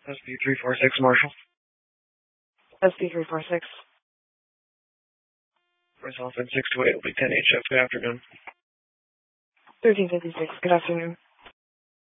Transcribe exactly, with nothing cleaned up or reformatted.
S B three four six, Marshall. S B three four six. Myself and six two eight will be ten H F. Good afternoon. thirteen fifty-six. Good afternoon.